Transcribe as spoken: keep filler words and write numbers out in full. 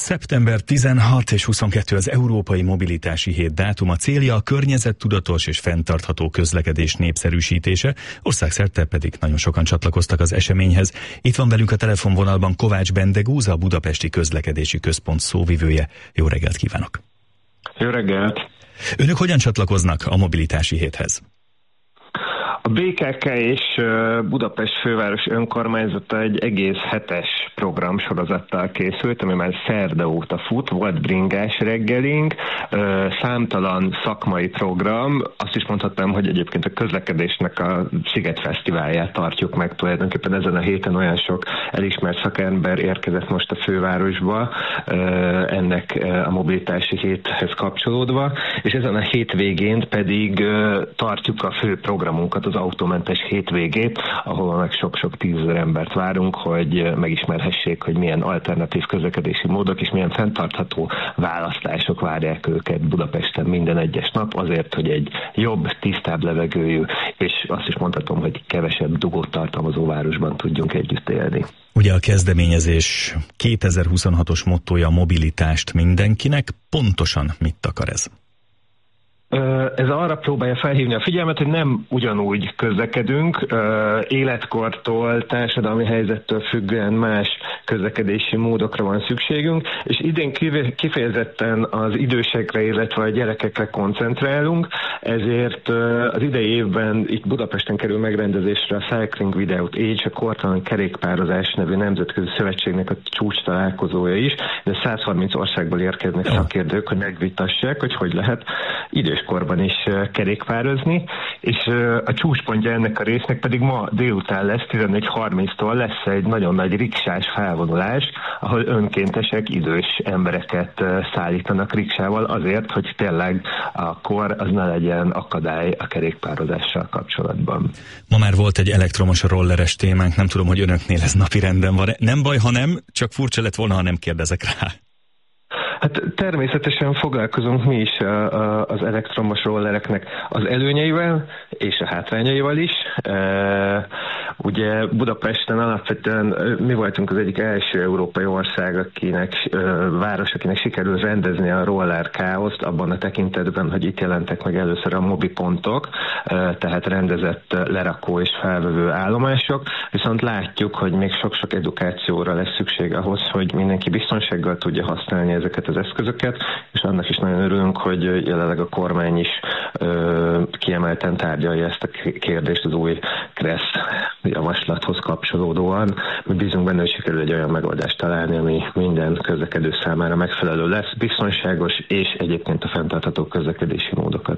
szeptember tizenhatodika és huszonkettő az Európai Mobilitási Hét dátuma, célja a környezettudatos és fenntartható közlekedés népszerűsítése, országszerte pedig nagyon sokan csatlakoztak az eseményhez. Itt van velünk a telefonvonalban Kovács Bendegúz, a Budapesti Közlekedési Központ szóvivője. Jó reggelt kívánok! Jó reggelt! Önök hogyan csatlakoznak a Mobilitási Héthez? A bé ká ká és Budapest főváros önkormányzata egy egész hetes programsorozattal készült, ami már szerda óta fut, volt bringás reggelink, számtalan szakmai program, azt is mondhatnám, hogy egyébként a közlekedésnek a Sziget Fesztiválját tartjuk meg tulajdonképpen ezen a héten, olyan sok elismert szakember érkezett most a fővárosba ennek a mobilitási héthez kapcsolódva, és ezen a hétvégén pedig tartjuk a fő programunkat, az autómentes hétvégét, ahol meg sok-sok tízezer embert várunk, hogy megismerhessék, hogy milyen alternatív közlekedési módok és milyen fenntartható választások várják őket Budapesten minden egyes nap, azért, hogy egy jobb, tisztább levegőjű, és azt is mondhatom, hogy kevesebb dugót tartalmazó városban tudjunk együtt élni. Ugye a kezdeményezés kétezer-huszonhatos mottója a mobilitást mindenkinek, pontosan mit akar ez? Ez arra próbálja felhívni a figyelmet, hogy nem ugyanúgy közlekedünk, életkortól, társadalmi helyzettől függően más közlekedési módokra van szükségünk, és idén kifejezetten az idősekre, illetve a gyerekekre koncentrálunk, ezért az idei évben itt Budapesten kerül megrendezésre a Cycling Without Age, a Kortalan Kerékpározás nevű nemzetközi szövetségnek a csúcs találkozója is, de száz harminc országból érkeznek szakértők, hogy megvitassák, hogy hogy lehet idős korban is kerékpározni, és a csúcspontja ennek a résznek pedig ma délután lesz, tizenegy harminctól lesz egy nagyon nagy riksás felvonulás, ahol önkéntesek idős embereket szállítanak riksával azért, hogy tényleg a kor az ne legyen akadály a kerékpározással kapcsolatban. Ma már volt egy elektromos rolleres témánk, nem tudom, hogy önöknél ez napirenden van. Nem baj, ha nem, csak furcsa lett volna, ha nem kérdezek rá. Hát természetesen foglalkozunk mi is az elektromos rollereknek az előnyeivel és a hátrányaival is. Ugye Budapesten alapvetően mi voltunk az egyik első európai ország, akinek, város, akinek sikerül rendezni a roller káoszt abban a tekintetben, hogy itt jelentek meg először a mobipontok, tehát rendezett lerakó és felvevő állomások, viszont látjuk, hogy még sok-sok edukációra lesz szükség ahhoz, hogy mindenki biztonsággal tudja használni ezeket az eszközöket, és annak is nagyon örülünk, hogy jelenleg a kormány is ö, kiemelten tárgyalja ezt a kérdést az új KRESZ javaslathoz kapcsolódóan. Mi bízunk benne, hogy sikerül egy olyan megoldást találni, ami minden közlekedő számára megfelelő lesz, biztonságos és egyébként a fenntartható közlekedési módokat